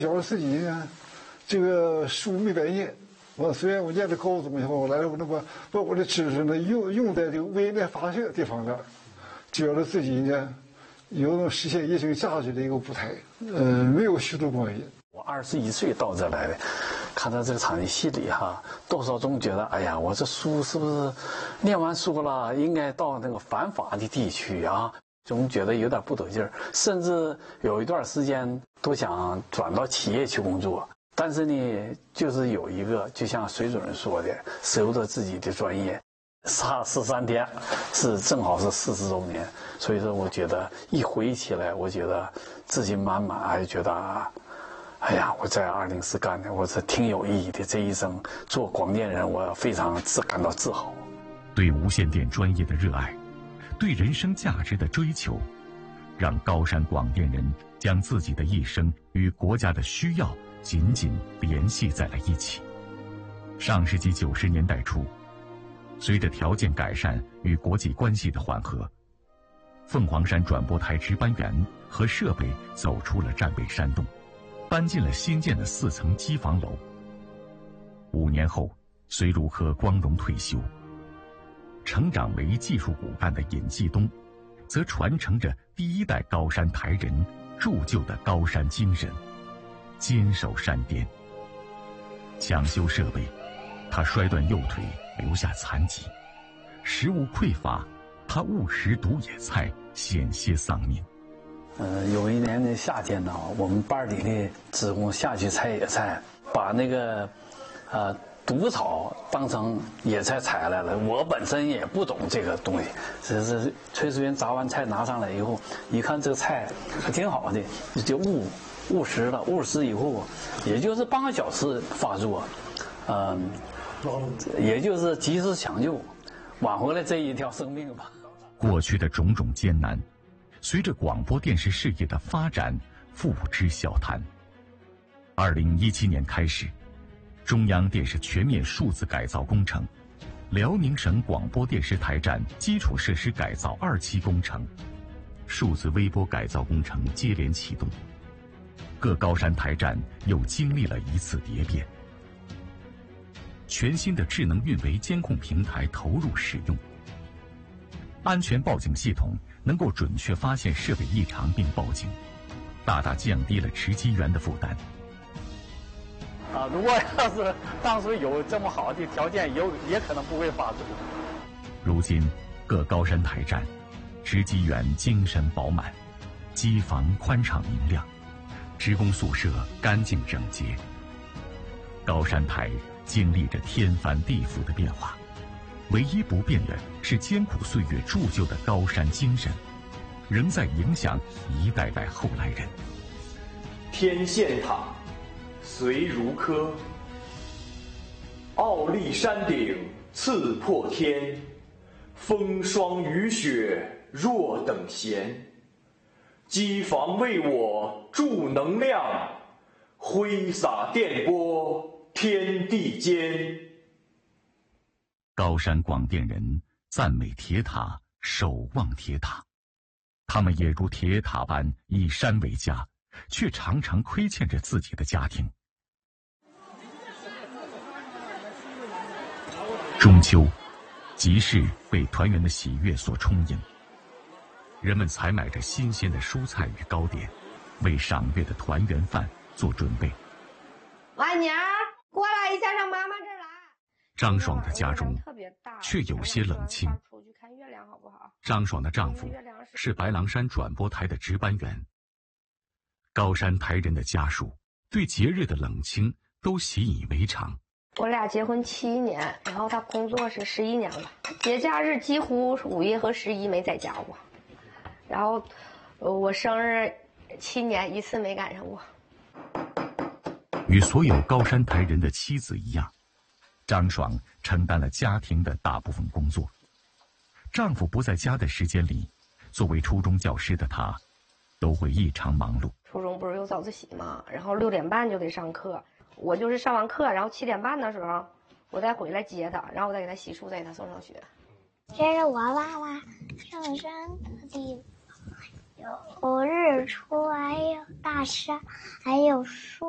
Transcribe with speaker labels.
Speaker 1: 小了10几年，这个书没白念。虽然我念的高中以后，来我把我的知识呢用在这个为爱发现的地方了，觉得自己呢有能实现人生价值的一个舞台。没有虚度光阴。
Speaker 2: 我21岁到这来的，看到这个场景，心里多少总觉得，哎呀，我这书是不是念完书了，应该到那个繁华的地区啊？总觉得有点不得劲儿，甚至有一段时间都想转到企业去工作。但是呢，就是有一个，就像水主任说的，守着自己的专业，差13天，正好是40周年。所以说，我觉得一回忆起来，我觉得自信满满，还觉得哎呀，我在204干的，我是挺有意义的。这一生做广电人，我非常感到自豪。
Speaker 3: 对无线电专业的热爱，对人生价值的追求，让高山广电人将自己的一生与国家的需要紧紧联系在了一起。上世纪90年代初，随着条件改善与国际关系的缓和，凤凰山转播台值班员和设备走出了战备山洞，搬进了新建的4层机房楼。5年后，隋如科光荣退休，成长为技术骨干的尹继东，则传承着第一代高山台人铸就的高山精神，坚守山巅。抢修设备，他摔断右腿，留下残疾；食物匮乏，他误食毒野菜，险些丧命。
Speaker 2: 有一年的夏天呢，我们班里的职工下去采野菜，把那个毒草当成野菜采来了。我本身也不懂这个东西，只是炊事员炸完菜拿上来以后，一看这个菜还挺好的，就误食了。误食以后，也就是半个小时发作，也就是及时抢救，挽回了这一条生命吧。
Speaker 3: 过去的种种艰难，随着广播电视事业的发展付之笑谈。2017年开始，中央电视全面数字改造工程、辽宁省广播电视台站基础设施改造2期工程、数字微波改造工程接连启动，各高山台站又经历了一次蝶变。全新的智能运维监控平台投入使用，安全报警系统能够准确发现设备异常并报警，大大降低了值机员的负担。
Speaker 2: 如果要是当时有这么好的条件，也可能不会发生。
Speaker 3: 如今，各高山台站，值机员精神饱满，机房宽敞明亮，职工宿舍干净整洁。高山台经历着天翻地覆的变化，唯一不变的是艰苦岁月铸就的高山精神，仍在影响一代代后来人。
Speaker 4: 天线塔，隋如科。傲立山顶刺破天，风霜雨雪若等闲。机房为我注能量，挥洒电波天地间。
Speaker 3: 高山广电人赞美铁塔，守望铁塔，他们也如铁塔般以山为家，却常常亏欠着自己的家庭。中秋，集市被团圆的喜悦所充盈，人们采买着新鲜的蔬菜与糕点，为赏月的团圆饭做准备。
Speaker 5: 婉妮儿，过来一下，上妈妈这儿来。
Speaker 3: 张爽的家中却有些冷清。张爽的丈夫是白狼山转播台的值班员。高山台人的家属对节日的冷清都习以为常。
Speaker 5: 我俩结婚7年，然后他工作是11年了，节假日几乎5月和11没在家过。然后我生日7年一次没赶上过。
Speaker 3: 与所有高山台人的妻子一样，张爽承担了家庭的大部分工作。丈夫不在家的时间里，作为初中教师的她都会异常忙碌。
Speaker 5: 初中不是有早自习吗？然后6点半就得上课，我就是上完课，然后7点半的时候我再回来接他，然后我再给他洗漱，再给他送上学。
Speaker 6: 这是我爸爸上山的地方，有日出，还有大山，还有树。